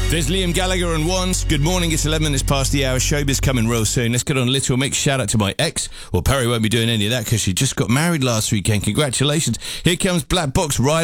There's Liam Gallagher and Wands. Good morning, it's 11 minutes past the hour. Showbiz coming real soon. Let's get on a little mix. Shout out to my ex. Well, Perry won't be doing any of that because she just got married last weekend. Congratulations. Here comes Black Box right